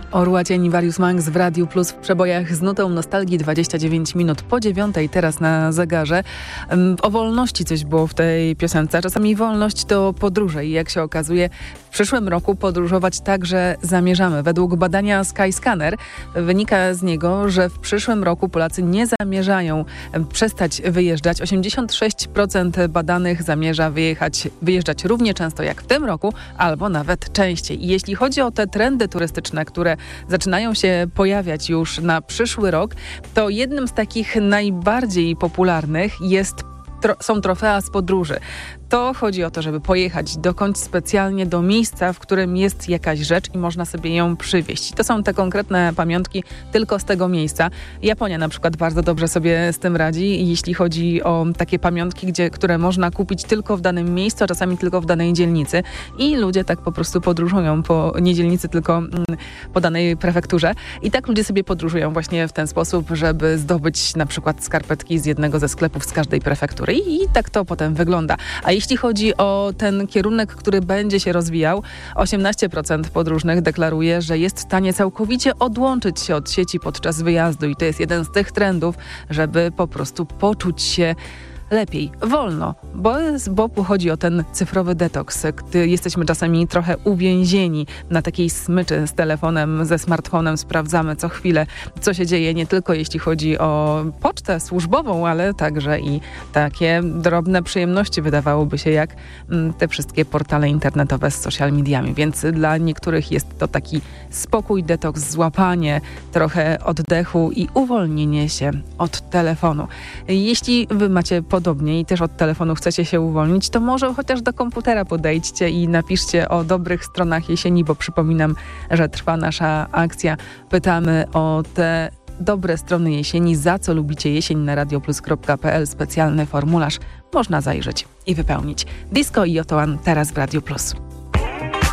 Orła Cień, Various Monks w Radiu Plus w przebojach z nutą nostalgii 29 minut po 9:00 teraz na zegarze. O wolności coś było w tej piosence. Czasami wolność to podróże i jak się okazuje w przyszłym roku podróżować także zamierzamy. Według badania Skyscanner wynika z niego, że w przyszłym roku Polacy nie zamierzają przestać wyjeżdżać. 86% badanych zamierza wyjeżdżać równie często jak w tym roku albo nawet częściej. I jeśli chodzi o te trendy turystyczne, które zaczynają się pojawiać już na przyszły rok, to jednym z takich najbardziej popularnych są trofea z podróży. To chodzi o to, żeby pojechać dokądś specjalnie do miejsca, w którym jest jakaś rzecz i można sobie ją przywieźć. To są te konkretne pamiątki tylko z tego miejsca. Japonia na przykład bardzo dobrze sobie z tym radzi, jeśli chodzi o takie pamiątki, które można kupić tylko w danym miejscu, a czasami tylko w danej dzielnicy. I ludzie tak po prostu podróżują po nie dzielnicy, tylko po danej prefekturze. I tak ludzie sobie podróżują właśnie w ten sposób, żeby zdobyć na przykład skarpetki z jednego ze sklepów z każdej prefektury. I tak to potem wygląda. A jeśli chodzi o ten kierunek, który będzie się rozwijał, 18% podróżnych deklaruje, że jest w stanie całkowicie odłączyć się od sieci podczas wyjazdu i to jest jeden z tych trendów, żeby po prostu poczuć się lepiej, wolno, bo chodzi o ten cyfrowy detoks, gdy jesteśmy czasami trochę uwięzieni na takiej smyczy z telefonem, ze smartfonem, sprawdzamy co chwilę, co się dzieje, nie tylko jeśli chodzi o pocztę służbową, ale także i takie drobne przyjemności, wydawałoby się, jak te wszystkie portale internetowe z social mediami, więc dla niektórych jest to taki spokój, detoks, złapanie trochę oddechu i uwolnienie się od telefonu. Jeśli wy macie podobnie i też od telefonu chcecie się uwolnić, to może chociaż do komputera podejdźcie i napiszcie o dobrych stronach jesieni, bo przypominam, że trwa nasza akcja. Pytamy o te dobre strony jesieni, za co lubicie jesień na radioplus.pl. Specjalny formularz można zajrzeć i wypełnić. Disco i Oto One teraz w Radiu Plus.